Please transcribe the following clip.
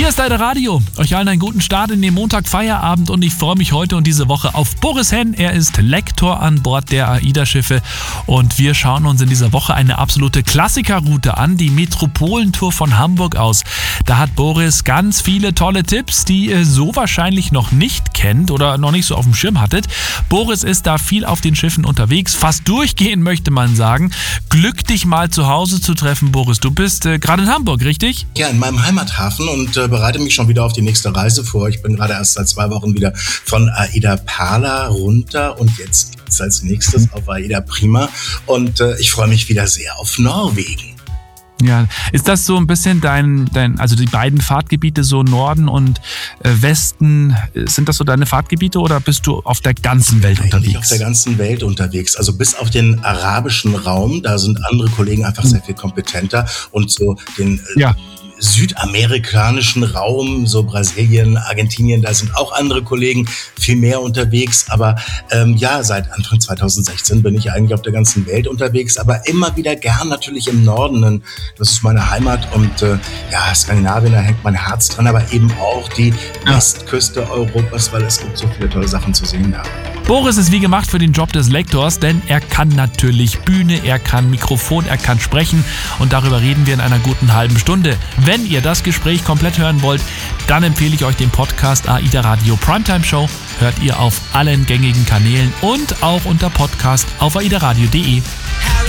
Hier ist AIDA Radio. Euch allen einen guten Start in den Montag-Feierabend und ich freue mich heute und diese Woche auf Boris Henn. Er ist Lektor an Bord der AIDA-Schiffe und wir schauen uns in dieser Woche eine absolute Klassikerroute an, die Metropolentour von Hamburg aus. Da hat Boris ganz viele tolle Tipps, die ihr so wahrscheinlich noch nicht kennt oder noch nicht so auf dem Schirm hattet. Boris ist da viel auf den Schiffen unterwegs, fast durchgehend möchte man sagen. Glück, dich mal zu Hause zu treffen, Boris. Du bist gerade in Hamburg, richtig? Ja, in meinem Heimathafen und bereite mich schon wieder auf die nächste Reise vor. Ich bin gerade erst seit 2 Wochen wieder von AIDA Perla runter und jetzt geht's als nächstes auf AIDA Prima und ich freue mich wieder sehr auf Norwegen. Ja, ist das so ein bisschen also die beiden Fahrtgebiete, so Norden und Westen, sind das so deine Fahrtgebiete oder bist du auf der ganzen Welt unterwegs? Eigentlich auf der ganzen Welt unterwegs. Also bis auf den arabischen Raum, da sind andere Kollegen einfach sehr viel kompetenter und so den südamerikanischen Raum, so Brasilien, Argentinien, da sind auch andere Kollegen viel mehr unterwegs. Aber seit Anfang 2016 bin ich eigentlich auf der ganzen Welt unterwegs, aber immer wieder gern natürlich im Norden. Denn das ist meine Heimat und Skandinavien, da hängt mein Herz dran, aber eben auch die Westküste Europas, weil es gibt so viele tolle Sachen zu sehen da. Boris ist wie gemacht für den Job des Lektors, denn er kann natürlich Bühne, er kann Mikrofon, er kann sprechen und darüber reden wir in einer guten halben Stunde. Wenn ihr das Gespräch komplett hören wollt, dann empfehle ich euch den Podcast AIDA Radio Primetime Show. Hört ihr auf allen gängigen Kanälen und auch unter Podcast auf aidaradio.de.